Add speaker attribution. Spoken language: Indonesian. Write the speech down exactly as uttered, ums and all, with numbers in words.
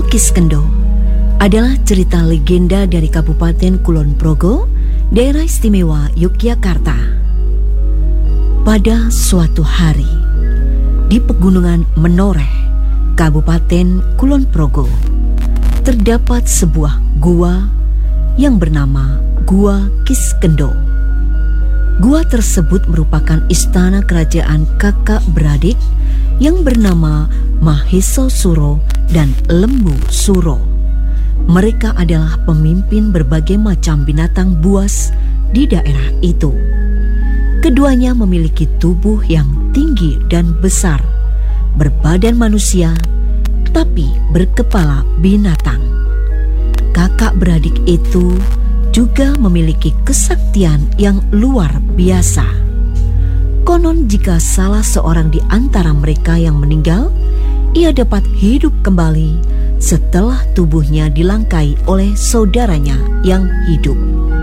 Speaker 1: Kiskendo adalah cerita legenda dari Kabupaten Kulon Progo, daerah istimewa Yogyakarta. Pada suatu hari, di pegunungan Menoreh, Kabupaten Kulon Progo, terdapat sebuah gua yang bernama Gua Kiskendo. Gua tersebut merupakan istana kerajaan kakak beradik yang bernama Maheso Suro dan Lembu Suro. Mereka adalah pemimpin berbagai macam binatang buas di daerah itu. Keduanya memiliki tubuh yang tinggi dan besar, berbadan manusia, tapi berkepala binatang. Kakak beradik itu juga memiliki kesaktian yang luar biasa. Konon jika salah seorang di antara mereka yang meninggal, ia dapat hidup kembali setelah tubuhnya dilangkai oleh saudaranya yang hidup.